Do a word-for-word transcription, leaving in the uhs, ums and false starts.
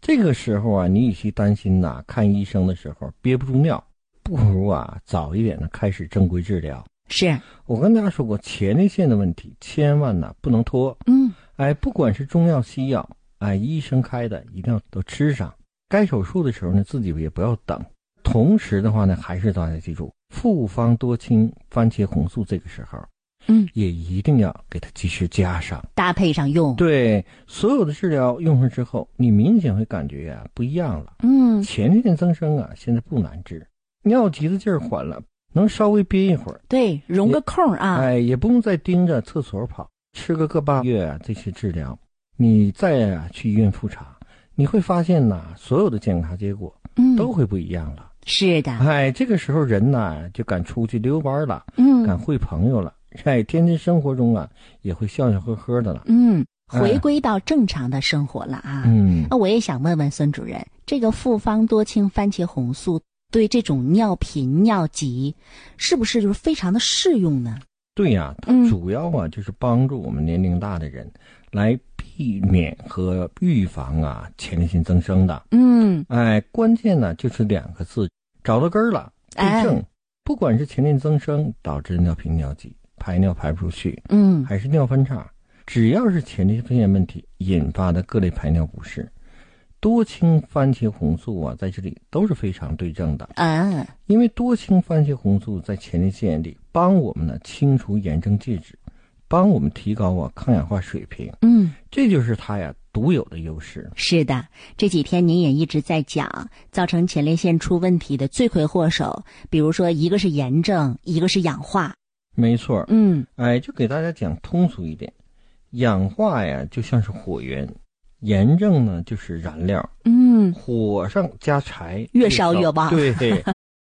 这个时候啊，你与其担心呐、啊，看医生的时候憋不住尿，不如啊早一点的开始正规治疗。 是我跟大家说过，前列腺的问题千万呐、啊、不能拖。 嗯， 哎，不管是中药西药，哎，医生开的一定要都吃上。该手术的时候呢，自己也不要等。同时的话呢，还是大家记住，复方多清番茄红素这个时候， 嗯， 也一定要给它及时加上， 搭配上用。 对，所有的治疗用上之后，你明显会感觉呀、啊、不一样了。 嗯， 前列腺增生啊，现在不难治，尿急的劲儿缓了，能稍微憋一会儿， 对，容个空啊。 哎，也不用再盯着厕所跑，吃个个把月啊，这些治疗，你再啊去医院复查，你会发现呐，所有的检查结果嗯都会不一样了。 是的， 哎，这个时候人呐就敢出去溜弯了， 嗯， 敢会朋友了，哎，天天生活中啊也会笑笑呵呵的了， 嗯，回归到正常的生活了啊。 嗯， 那我也想问问孙主任，这个复方多清番茄红素对这种尿频尿急是不是就是非常的适用呢？ 对呀、啊，它主要啊、嗯、就是帮助我们年龄大的人来避免和预防啊前列腺增生的。 嗯， 哎，关键呢就是两个字，找到根儿了，对症。哎、不管是前列腺增生导致尿频尿急、排尿排不出去， 嗯， 还是尿分叉，只要是前列腺问题引发的各类排尿不适，多清番茄红素啊，在这里都是非常对症的啊。 因为多清番茄红素在前列腺里帮我们呢清除炎症介质，帮我们提高啊抗氧化水平。 嗯， 这就是它呀独有的优势。 是的，这几天您也一直在讲，造成前列腺出问题的罪魁祸首，比如说一个是炎症，一个是氧化。 没错， 嗯， 哎，就给大家讲通俗一点，氧化呀就像是火源，炎症呢就是燃料。 嗯， 火上加柴， 越烧越旺。 对，